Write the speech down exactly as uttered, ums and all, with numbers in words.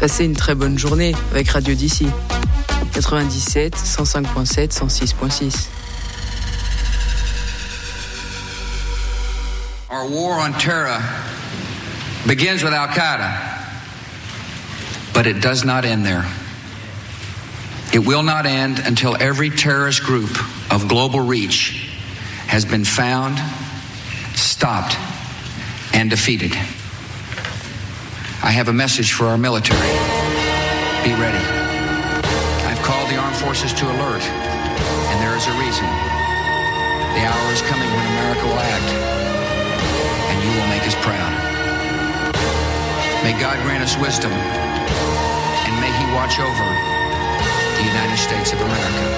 Passez une très bonne journée avec Radio D C. quatre-vingt-dix-sept, cent cinq virgule sept, cent six virgule six. Our war on terror begins with Al-Qaeda, but it does not end there. It will not end until every terrorist group of global reach has been found, stopped, and defeated. I have a message for our military. Be ready. I've called the armed forces to alert, and there is a reason. The hour is coming when America will act, and you will make us proud. May God grant us wisdom, and may He watch over the United States of America.